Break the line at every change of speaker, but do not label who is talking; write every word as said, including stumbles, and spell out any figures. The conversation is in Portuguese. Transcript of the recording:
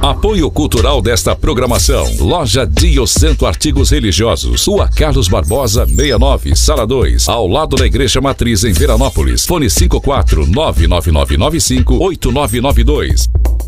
Apoio cultural desta programação. Loja Diocento Artigos Religiosos. Rua Carlos Barbosa, sessenta e nove, Sala dois. Ao lado da Igreja Matriz em Veranópolis. Fone cinco quatro nove nove nove nove cinco oito nove nove dois.